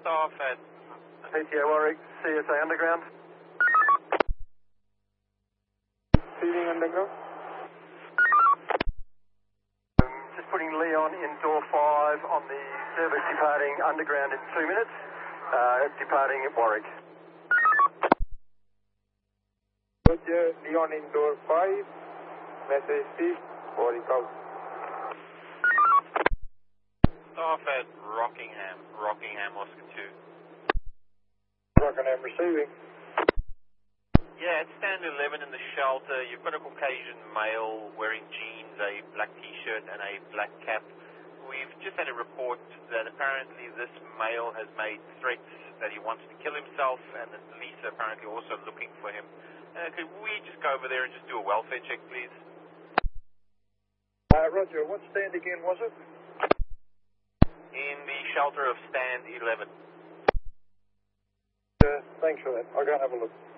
Staff at PTO Warwick, CSA Underground. Feeding Underground. Just putting Leon in door 5 on the service departing Underground in 2 minutes. Departing at Warwick. Roger, Leon in door 5. Message received. Warwick out. Staff at Rockingham, Oscar 2. Rockingham receiving. Yeah, it's stand 11 in the shelter. You've got a Caucasian male wearing jeans, a black t-shirt and a black cap. We've just had a report that apparently this male has made threats that he wants to kill himself, and the police are apparently also looking for him. Could we just go over there and just do a welfare check, please? Roger, what stand again was it? In the shelter of stand 11. Thanks for that. I'll go and have a look.